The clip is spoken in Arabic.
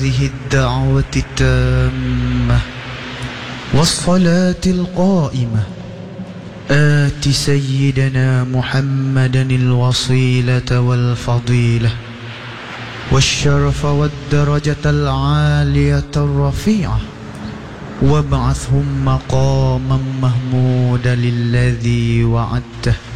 هذه الدعوة التامة والصلاة القائمة آت سيدنا محمدا الوصيلة والفضيلة والشرف والدرجة العالية الرفيعة وابعثهم مقاما محمودا الذي وعدته